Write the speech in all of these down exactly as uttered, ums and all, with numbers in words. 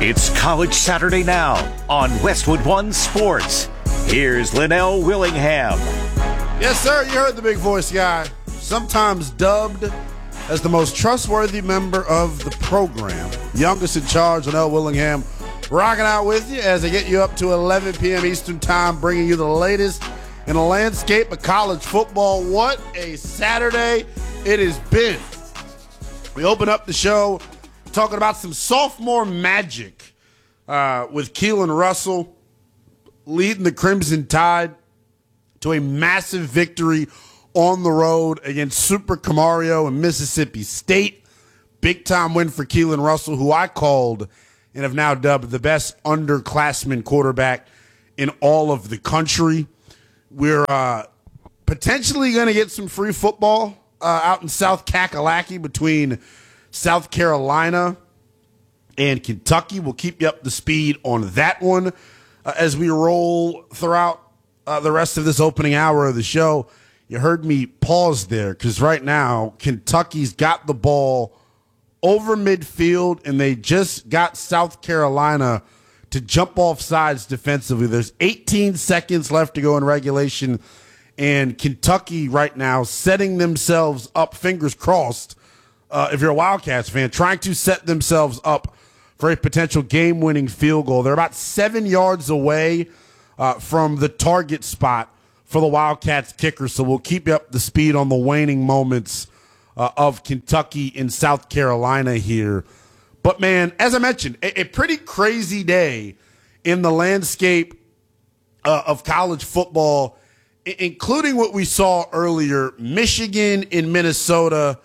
It's College Saturday Now on Westwood One Sports. Here's Linnell Willingham. Yes, sir. You heard the big voice guy, sometimes dubbed as the most trustworthy member of the program. Youngest in charge, Linnell Willingham, rocking out with you as I get you up to eleven p.m. Eastern Time, bringing you the latest in the landscape of college football. What a Saturday it has been. We open up the show talking about some sophomore magic uh, with Keelan Russell leading the Crimson Tide to a massive victory on the road against Super Camario and Mississippi State. Big-time win for Keelan Russell, who I called and have now dubbed the best underclassman quarterback in all of the country. We're uh, potentially going to get some free football uh, out in South Kakalaki between South Carolina and Kentucky. We'll keep you up to speed on that one uh, as we roll throughout uh, the rest of this opening hour of the show. You heard me pause there because right now Kentucky's got the ball over midfield, and they just got South Carolina to jump off sides defensively. There's eighteen seconds left to go in regulation, and Kentucky right now setting themselves up, fingers crossed, uh, if you're a Wildcats fan, trying to set themselves up for a potential game-winning field goal. They're about seven yards away uh, from the target spot for the Wildcats kicker, so we'll keep you up to speed on the waning moments uh, of Kentucky and South Carolina here. But, man, as I mentioned, a, a pretty crazy day in the landscape uh, of college football, I- including what we saw earlier, Michigan and Minnesota.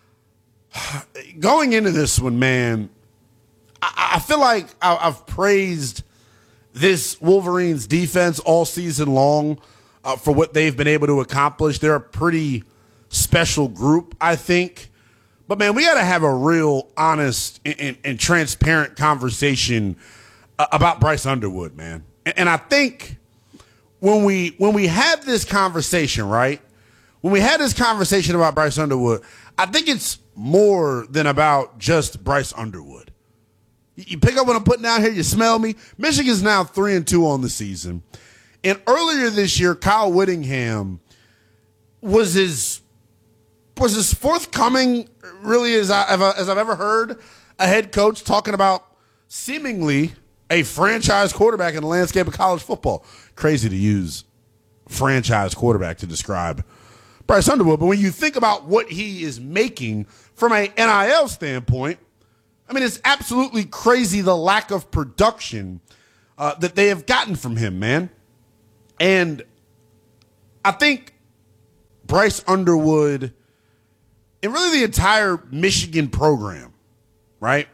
Going into this one, man, I, I feel like I- I've praised this Wolverines defense all season long uh, for what they've been able to accomplish. They're a pretty special group, I think. But, man, we got to have a real honest and, and, and transparent conversation uh, about Bryce Underwood, man. And, and I think when we when we had this conversation, right, when we had this conversation about Bryce Underwood, I think it's more than about just Bryce Underwood. You, you pick up what I'm putting down here, you smell me? Michigan's now three and two on the season. And earlier this year, Kyle Whittingham was his was as forthcoming, really, as, I, as I've ever heard a head coach talking about seemingly a franchise quarterback in the landscape of college football. Crazy to use franchise quarterback to describe Bryce Underwood, but when you think about what he is making from an N I L standpoint, I mean, it's absolutely crazy the lack of production uh, that they have gotten from him, man. And I think Bryce Underwood and really the entire Michigan program, right,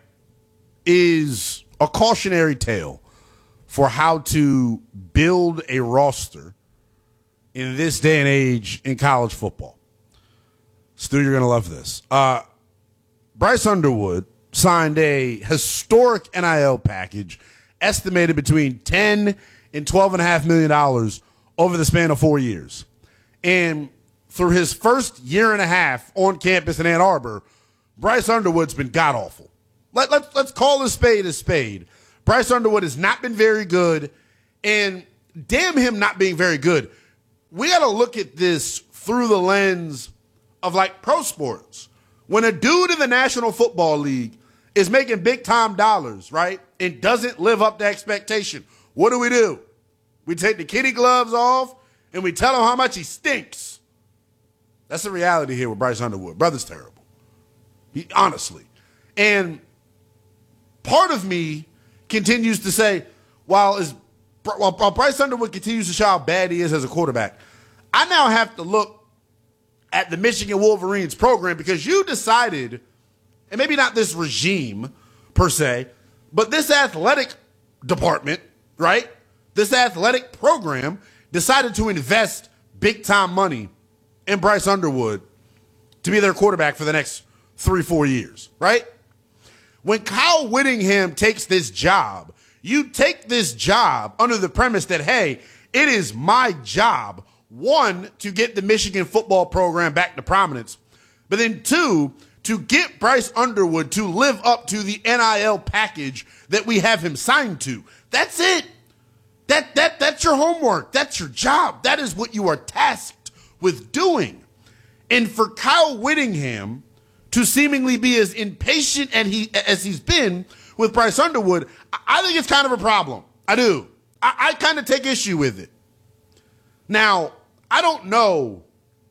is a cautionary tale for how to build a roster in this day and age in college football. Stu, you're going to love this. Uh, Bryce Underwood signed a historic N I L package estimated between ten and twelve and a half million dollars over the span of four years. And through his first year and a half on campus in Ann Arbor, Bryce Underwood's been god-awful. Let, let, let's call a spade a spade. Bryce Underwood has not been very good, and damn him not being very good. We got to look at this through the lens of, like, pro sports. When a dude in the National Football League is making big-time dollars, right, and doesn't live up to expectation, what do we do? We take the kitty gloves off, and we tell him how much he stinks. That's the reality here with Bryce Underwood. Brother's terrible. He, honestly. And part of me continues to say, while, is, while, while Bryce Underwood continues to show how bad he is as a quarterback, I now have to look at the Michigan Wolverines program because you decided, and maybe not this regime per se, but this athletic department, right? This athletic program decided to invest big-time money in Bryce Underwood to be their quarterback for the next three, four years, right? When Kyle Whittingham takes this job, you take this job under the premise that, hey, it is my job, one, to get the Michigan football program back to prominence, but then two, to get Bryce Underwood to live up to the N I L package that we have him signed to. That's it. That that that's your homework. That's your job. That is what you are tasked with doing. And for Kyle Whittingham to seemingly be as impatient and he as he's been with Bryce Underwood, I think it's kind of a problem. I do. I, I kind of take issue with it. Now, I don't know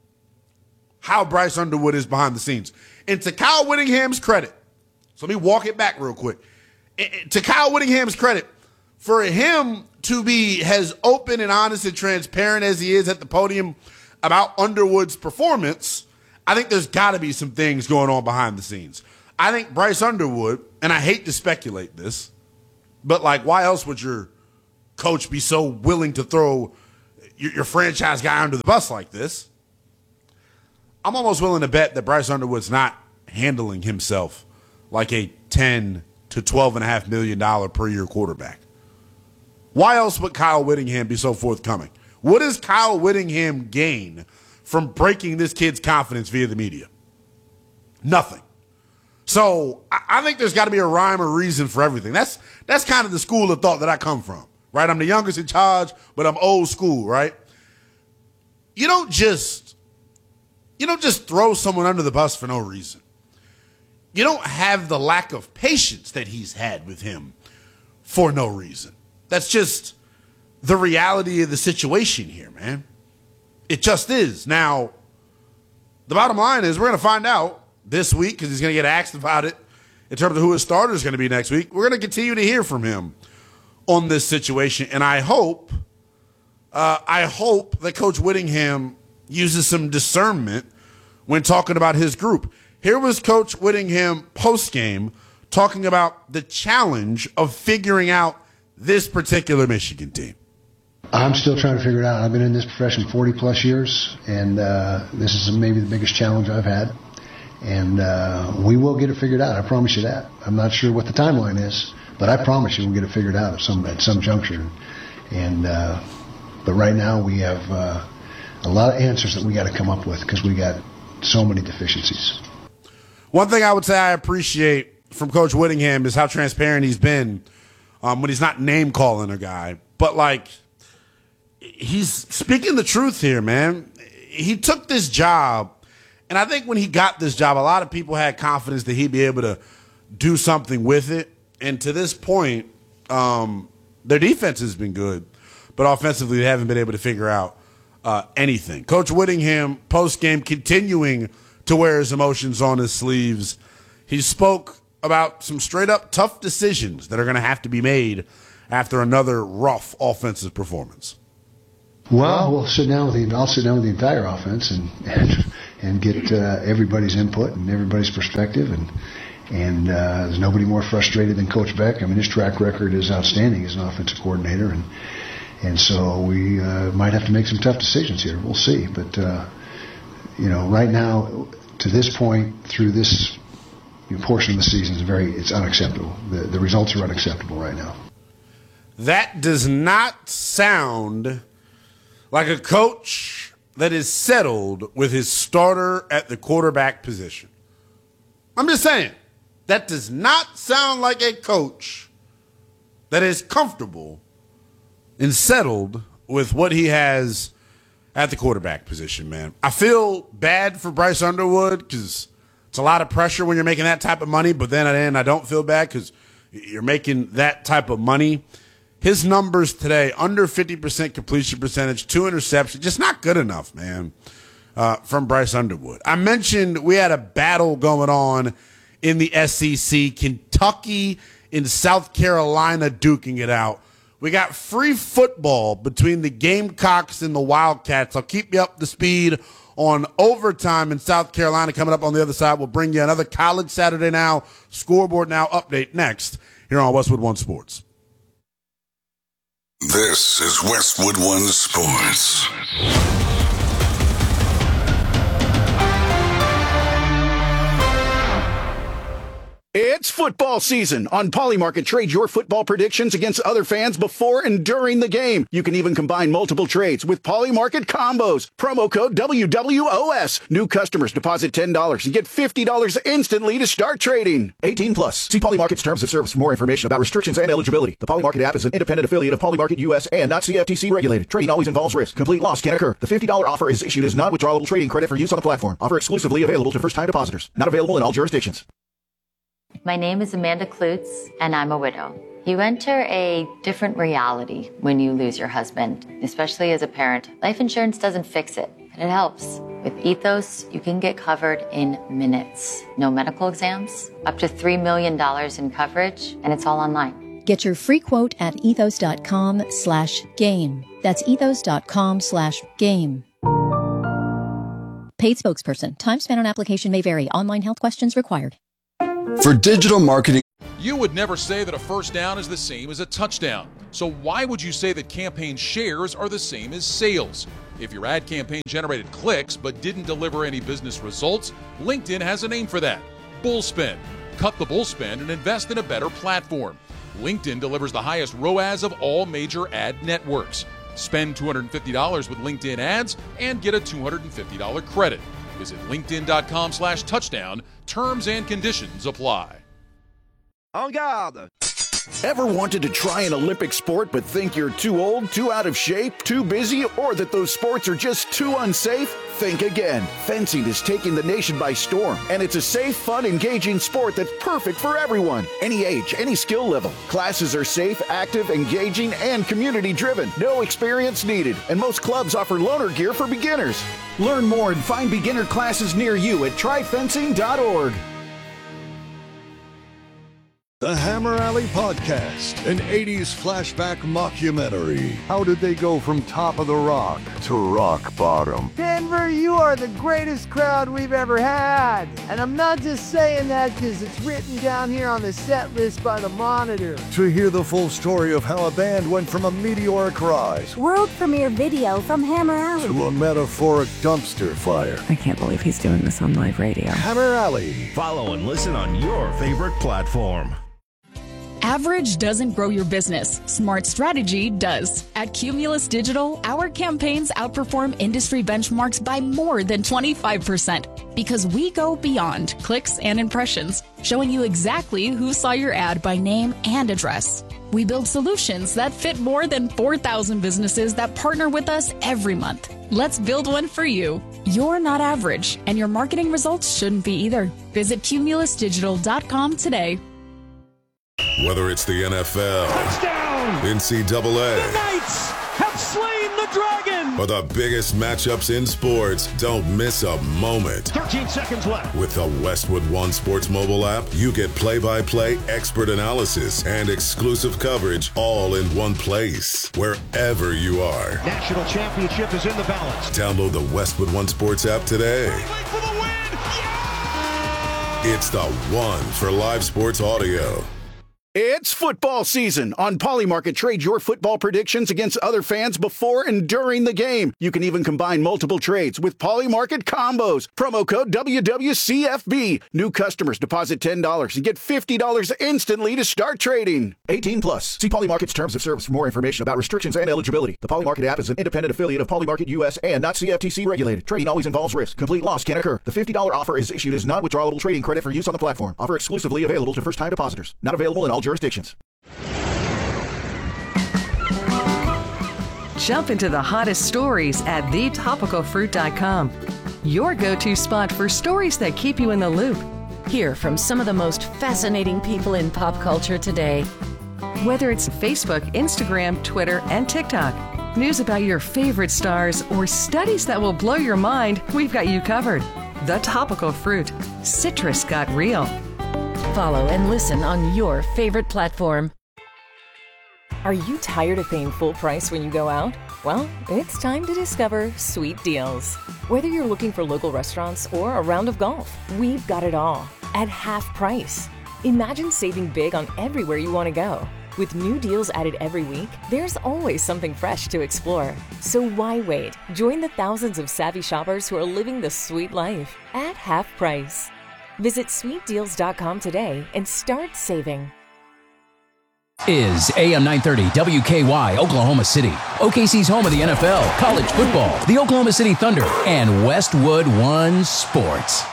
how Bryce Underwood is behind the scenes. And to Kyle Whittingham's credit, so let me walk it back real quick. To Kyle Whittingham's credit, for him to be as open and honest and transparent as he is at the podium about Underwood's performance, I think there's got to be some things going on behind the scenes. I think Bryce Underwood, and I hate to speculate this, but like, why else would your coach be so willing to throw your, your franchise guy under the bus like this? I'm almost willing to bet that Bryce Underwood's not handling himself like a ten to twelve and a half million dollar per year quarterback. Why else would Kyle Whittingham be so forthcoming? What does Kyle Whittingham gain from breaking this kid's confidence via the media? Nothing. So I, I think there's got to be a rhyme or reason for everything. That's that's kind of the school of thought that I come from, right? I'm the youngest in charge, but I'm old school, right? You don't just you don't just throw someone under the bus for no reason. You don't have the lack of patience that he's had with him for no reason. That's just the reality of the situation here, man. It just is. Now, the bottom line is we're going to find out this week because he's going to get asked about it in terms of who his starter is going to be next week. We're going to continue to hear from him on this situation, and I hope, uh, I hope that Coach Whittingham uses some discernment when talking about his group. Here was Coach Whittingham post-game talking about the challenge of figuring out this particular Michigan team. I'm still trying to figure it out. I've been in this profession forty plus years, and uh, this is maybe the biggest challenge I've had. And uh, we will get it figured out. I promise you that. I'm not sure what the timeline is, but I promise you we'll get it figured out at some at some juncture. And uh, but right now we have uh, a lot of answers that we got to come up with because we got so many deficiencies. One thing I would say I appreciate from Coach Whittingham is how transparent he's been um, when he's not name calling a guy, but like. He's speaking the truth here, man. He took this job, and I think when he got this job, a lot of people had confidence that he'd be able to do something with it. And to this point, um, their defense has been good, but offensively they haven't been able to figure out uh, anything. Coach Whittingham, post-game, continuing to wear his emotions on his sleeves. He spoke about some straight-up tough decisions that are going to have to be made after another rough offensive performance. Well, we'll sit down with the. I'll sit down with the entire offense and and, and get uh, everybody's input and everybody's perspective. And and uh, there's nobody more frustrated than Coach Beck. I mean, his track record is outstanding as an offensive coordinator, and and so we uh, might have to make some tough decisions here. We'll see. But uh, you know, right now, to this point, through this portion of the season, is very it's unacceptable. The the results are unacceptable right now. That does not sound like a coach that is settled with his starter at the quarterback position. I'm just saying, that does not sound like a coach that is comfortable and settled with what he has at the quarterback position, man. I feel bad for Bryce Underwood because it's a lot of pressure when you're making that type of money, but then at the end, I don't feel bad because you're making that type of money. His numbers today, under fifty percent completion percentage, two interceptions, just not good enough, man, uh, from Bryce Underwood. I mentioned we had a battle going on in the S E C, Kentucky and South Carolina duking it out. We got free football between the Gamecocks and the Wildcats. I'll keep you up to speed on overtime in South Carolina coming up on the other side. We'll bring you another College Saturday Now, Scoreboard Now update next here on Westwood One Sports. This is Westwood One Sports. It's football season. On Polymarket, trade your football predictions against other fans before and during the game. You can even combine multiple trades with Polymarket combos. Promo code W W O S. New customers deposit ten dollars and get fifty dollars instantly to start trading. eighteen plus. See Polymarket's terms of service for more information about restrictions and eligibility. The Polymarket app is an independent affiliate of Polymarket U S and not C F T C regulated. Trading always involves risk. Complete loss can occur. The fifty dollars offer is issued as non-withdrawable trading credit for use on the platform. Offer exclusively available to first-time depositors. Not available in all jurisdictions. My name is Amanda Klutz, and I'm a widow. You enter a different reality when you lose your husband, especially as a parent. Life insurance doesn't fix it, but it helps. With Ethos, you can get covered in minutes. No medical exams, up to three million dollars in coverage, and it's all online. Get your free quote at ethos.com slash game. That's ethos.com slash game. Paid spokesperson. Time spent on application may vary. Online health questions required. For digital marketing, you would never say that a first down is the same as a touchdown. So why would you say that campaign shares are the same as sales? If your ad campaign generated clicks but didn't deliver any business results, LinkedIn has a name for that. Bullspend. Cut the bullspend and invest in a better platform. LinkedIn delivers the highest R O A S of all major ad networks. Spend two hundred fifty dollars with LinkedIn ads and get a two hundred fifty dollars credit. Visit linkedin.com slash touchdown. Terms and conditions apply. En garde! Ever wanted to try an Olympic sport but think you're too old, too out of shape, too busy, or that those sports are just too unsafe? Think again. Fencing is taking the nation by storm, and it's a safe, fun, engaging sport that's perfect for everyone. Any age, any skill level. Classes are safe, active, engaging, and community-driven. No experience needed, and most clubs offer loaner gear for beginners. Learn more and find beginner classes near you at try fencing dot org. The Hammer Alley Podcast, an eighties flashback mockumentary. How did they go from top of the rock to rock bottom? Denver, you are the greatest crowd we've ever had. And I'm not just saying that because it's written down here on the set list by the Monitor. To hear the full story of how a band went from a meteoric rise, world premiere video from Hammer Alley, to a metaphoric dumpster fire. I can't believe he's doing this on live radio. Hammer Alley. Follow and listen on your favorite platform. Average doesn't grow your business. Smart strategy does. At Cumulus Digital, our campaigns outperform industry benchmarks by more than twenty-five percent because we go beyond clicks and impressions, showing you exactly who saw your ad by name and address. We build solutions that fit more than four thousand businesses that partner with us every month. Let's build one for you. You're not average, and your marketing results shouldn't be either. Visit cumulus digital dot com today. Whether it's the N F L, touchdown, N C double A, the Knights have slain the dragon, or the biggest matchups in sports, don't miss a moment. thirteen seconds left. With the Westwood One Sports mobile app, you get play-by-play expert analysis and exclusive coverage all in one place, wherever you are. National championship is in the balance. Download the Westwood One Sports app today. For the win. Yeah! It's the one for live sports audio. It's football season. On Polymarket, trade your football predictions against other fans before and during the game. You can even combine multiple trades with Polymarket combos. Promo code W W C F B. New customers deposit ten dollars and get fifty dollars instantly to start trading. eighteen plus. See Polymarket's terms of service for more information about restrictions and eligibility. The Polymarket app is an independent affiliate of Polymarket U S and not C F T C regulated. Trading always involves risk. Complete loss can occur. The fifty dollars offer is issued as non-withdrawable trading credit for use on the platform. Offer exclusively available to first-time depositors. Not available in all jurisdictions. Jump into the hottest stories at the topical fruit dot com. Your go-to spot for stories that keep you in the loop. Hear from some of the most fascinating people in pop culture today. Whether it's Facebook, Instagram, Twitter, and TikTok, news about your favorite stars, or studies that will blow your mind, we've got you covered. The Topical Fruit. Citrus got real. Follow and listen on your favorite platform. Are you tired of paying full price when you go out? Well, it's time to discover Sweet Deals. Whether you're looking for local restaurants or a round of golf, we've got it all at half price. Imagine saving big on everywhere you want to go. With new deals added every week, there's always something fresh to explore. So why wait? Join the thousands of savvy shoppers who are living the sweet life at half price. Visit sweet deals dot com today and start saving. Is A M nine thirty W K Y Oklahoma City, O K C's home of the N F L, college football, the Oklahoma City Thunder, and Westwood One Sports.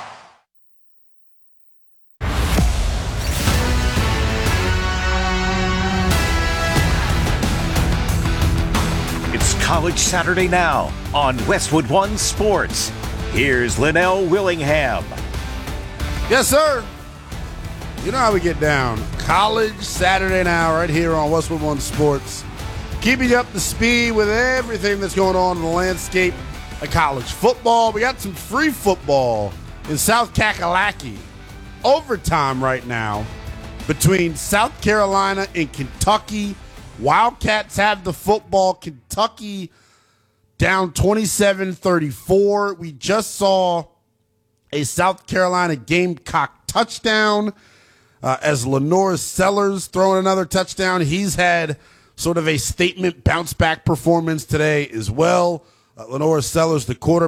It's College Saturday now on Westwood One Sports. Here's Linnell Willingham. Yes, sir. You know how we get down. College Saturday now right here on Westwood One Sports. Keeping you up to speed with everything that's going on in the landscape of college football. We got some free football in South Kakalaki. Overtime right now between South Carolina and Kentucky. Wildcats have the football. Kentucky down twenty-seven thirty-four. We just saw a South Carolina Gamecock touchdown uh, as Lenore Sellers throwing another touchdown. He's had sort of a statement bounce-back performance today as well. Uh, Lenore Sellers, the quarterback.